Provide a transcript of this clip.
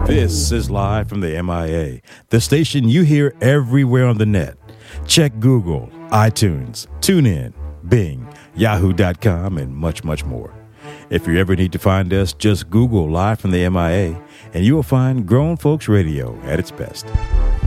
This is live from the MIA, the station you hear everywhere on the net. Check Google, iTunes, TuneIn, Bing, Yahoo.com, and much, much more. If you ever need to find us, just Google Live from the MIA, and you will find Grown Folks Radio at its best.